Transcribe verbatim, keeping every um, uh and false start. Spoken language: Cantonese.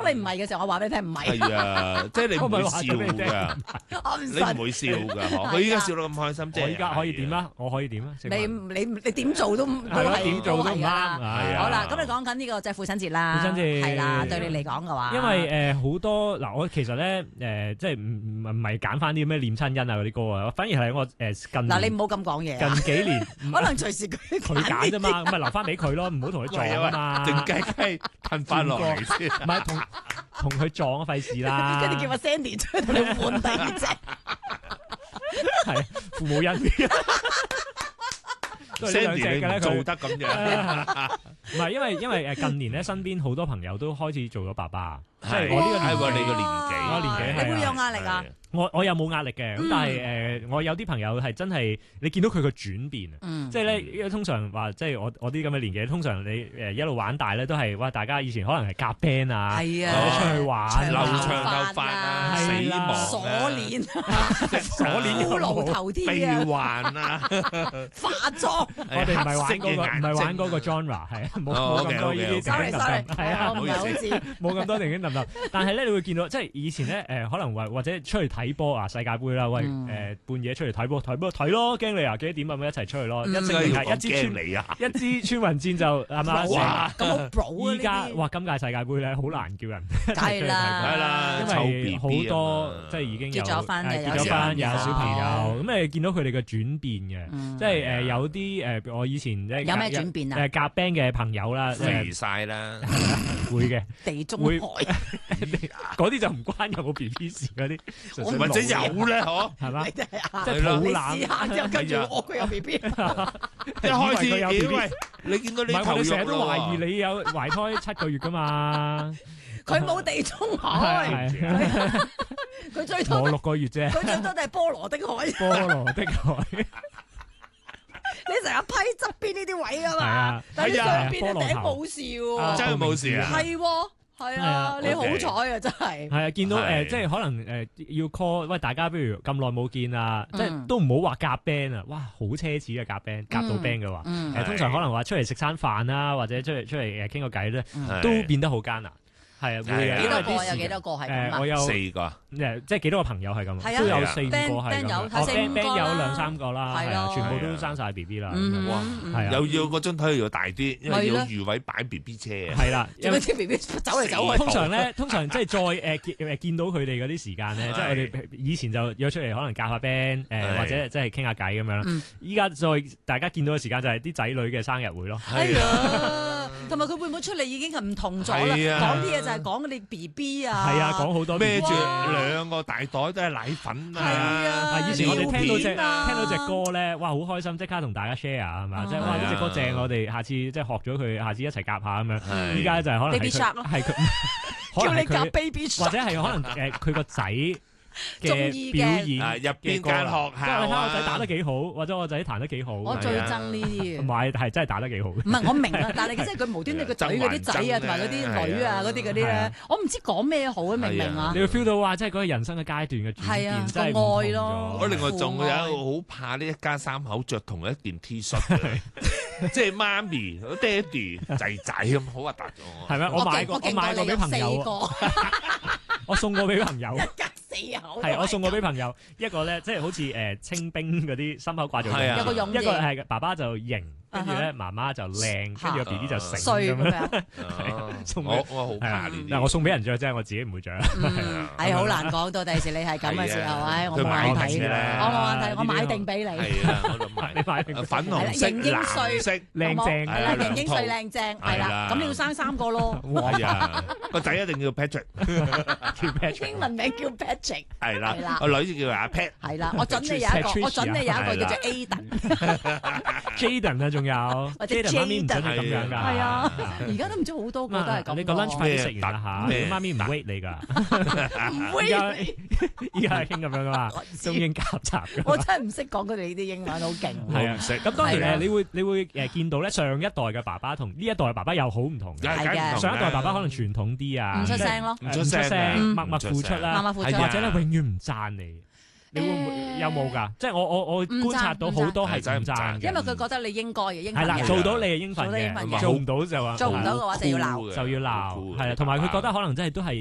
你唔係嘅時候，我話俾你聽唔係。 係啊，即係你唔會笑㗎， 我唔你唔信。 會笑㗎，嗬佢依家笑到咁開心，即係我依家可以點啊？我可以點啊？ 你你你點做都都係咯係點做都唔啱係啊係啊好啦，咁你講緊呢個即係父親節啦， 父親節係啦，對你嚟講嘅話， 因為誒好、多嗱，我其實咧誒、呃、即係唔唔唔係揀翻啲咩念親恩啊嗰啲歌啊，反而係我誒、呃、近嗱，你唔好咁講嘢啊， 近幾年可能隨時佢佢揀啫嘛，咁咪留翻俾佢咯，唔好同佢撞啊嘛， 靜雞雞褪翻落嚟先。 唔係同同佢撞啊，費事啦， 跟住叫阿 Sandy 出去同你換第二隻。 係父母恩。都係呢兩隻 Sandy 嘅咧， 你唔做佢得咁樣， 唔係因為因為誒近年咧，身邊好多朋友都開始做咗爸爸，即係係我呢個年係喎，你個紀， 年紀， 我年紀係啊你會有壓力啊？ 我我又冇壓力嘅，咁嗯但係誒、呃我有啲朋友係真係你見到佢個轉變啊。 嗯， 即係咧，因為通常話，即係我我啲咁嘅年紀，通常你誒一路玩大咧，都係哇！大家以前可能係夾 band 啊， 係啊或者出去玩長流啊， 長頭髮啊，死係啦亡鎖啊， 鏈、 鎖鏈骷髏頭貼啊、 鼻環啊， 化妝。 我哋唔係玩嗰個，唔係玩嗰個 genre，係啊，冇冇咁多呢啲 sorry 叮叮 sorry， 噹噹係啊， 我唔係好知。 冇咁多叮叮噹噹。但係咧，你會見到即係以前咧誒，可能或或者出去睇波啊，世界盃啦，喂嗯誒半夜出嚟睇波，睇波睇咯，驚你啊幾多點啊咁一齊出去咯， 嗯一點解聲係要講一支穿驚你啊？ 一支穿雲箭就係嘛？ 哇咁好 bro 啊！ 依家呢啲哇，今屆世界盃咧好難叫人梗係啦係啦， 因湊為 B 好 B 多即係已經有結咗婚嘅有係結咗婚，有小朋友小朋友，咁你見到佢哋嘅轉變嘅， 嗯即係誒有啲誒我以前即係有咩轉變啊誒夾 band 嘅朋友啦， 肥誒晒啦， 會嘅， 地中會海嗰啲就唔關有冇 B B 事嗰啲，純粹或者老有咧，嗬？ 係嘛你？真係啊！ 即係係咯你肚腩試下之後跟住係啊我佢有 B B， 一開始以為佢有 B B 咦喂，你見到唔係你頭肉我哋成日都咯懷疑你有懷胎七個月噶嘛， 佢冇地中海， 係係佢最多我都六個月啫， 佢最多都係菠蘿的海。 菠蘿的海。 你成日批側邊呢啲位啊嘛係啊， 但係你係啊上邊嘅菠蘿頭頂冇事喎， 真係冇事啊！ 係喎，係係啊啊， 你好 OK 彩啊，真係。 係啊，見到誒、呃係即係可能誒、呃要 call，喂大家，不如咁耐冇見啊， 嗯即係都唔好話夾 band 啊，哇，好奢侈嘅夾 band，夾到 band 嘅話，誒、 嗯呃通常可能話出嚟食餐飯啦，或者出嚟出嚟誒傾個偈咧， 係都變得好艱難。係啊，會嘅。 係啊幾多個啊？ 因為啲時有幾多個係咁誒， 啊我？有四個， 誒，即係幾多個朋友係咁係啊都有四五個 band- 係 band 有咁。 睇四五 band 個 band 有啦兩三個啦， 係係啊， 咯全部都生晒 B B 啦。 嗯哇嗯係啊又要嗰張台要大啲，因為係啦要預位擺 B B 車啊。 係啦，因為做咩啲 B B 走嚟走去？ 通常咧，通常即係再誒見誒見到佢哋嗰啲時間咧， 係即係我哋以前就約出嚟可能夾下 band 誒， 係或者即係傾下偈咁樣啦嗯。 依家再大家見到嘅時間就係啲仔女嘅生日會咯。 哎呀，同埋佢會唔會出嚟已經係唔同咗啦？ 係啊講啲嘢就係講你 B B 啊， 係啊，講好多孭住哇兩個大袋都係奶粉係啊啊！以前我哋聽到隻尿片啊聽到隻歌咧，哇！好開心，即刻同大家 share 係嘛？即係哇！ 係啊呢隻歌正，我哋下次即係學咗佢，下次一齊夾下咁樣。 係依家就係可能係 Baby 佢 Shark 咯係佢，可叫你夾能係佢， baby 或 shark 者係可能誒佢個仔中意嘅嘅表演啊入邊嘅歌啦間學即係你睇校我仔打得啊， 幾好，或者我仔彈得幾好。 我最憎呢啲同埋係真係打得幾好。 唔係我明啊，但係即係佢無端端個嘴嗰啲仔啊，同埋嗰啲女啊，嗰啲嗰啲咧係啊， 我唔知講咩好啊，明唔明啊你？會 feel 到話，即係嗰個人生嘅階段嘅轉係啊變，真係唔個愛同咯咗我另外仲有一個好怕呢一家三口着同一件 T 恤嘅，即係媽咪、爹哋、仔仔咁，好核突㗎。 係咩？我買過，我勁買過俾朋友， 過我送過俾朋友。 你有四個，一家四口， 係，我送過俾朋友一個咧，即係好似誒清兵嗰啲心口掛住係啊有個用一個嘢係爸爸就型，跟住咧媽媽就靚，跟住個 B B 就醒衰咁樣。 咁樣， 啊送我我好係啊怕呢啲。 但係我送俾人着啫，我自己唔會着。 嗯，係好難講到第時你係咁嘅時候， 係啊唉，我佢買冇眼睇定㗎啦我冇眼睇，我買定俾你， 係啦，我都買你買定啊粉係啦紅色、 型英帥藍色。 靚正係啦， 係啦型英帥靚正，係啦係啦， 咁你要生三個咯， 係啊，個仔一定要 Patrick， 叫 Patrick 英文名叫 Patrick， 係啦係啦， 個女就叫阿 Pat， 係啦，我準你有一個，我準你有一個叫做 Aden， Jaden 啊，仲有或者 Jaden 媽咪唔準你咁樣㗎。 係啊，而家都唔知好多個都係咁喎。 你個 lunch 快啲食完啦嚇， 咩媽咪唔 wait 你㗎。 唔會依家依家係興咁樣㗎嘛，中英夾雜㗎。 我真係唔識講佢哋呢啲英文，好勁。 係啊， 唔識咁當然係啊誒，你會你會誒見到咧，上一代嘅爸爸同呢一代嘅爸爸又好唔同嘅。 梗係唔同上一代啦爸爸可能傳統啲啊， 唔出聲咯即係唔出聲誒嗯默默付出啦， 默默付出或者咧永遠唔讚你。你會唔會誒有冇㗎？即係我我我觀察到好多係唔讚嘅， 因為佢覺得你應該嘅，應份係啦， 嘅做到你係應份做到應份嘅， 嘅做唔到就話做唔到嘅話就要鬧嘅就要鬧， 好酷嘅係啦，同埋佢覺得可能真係都係。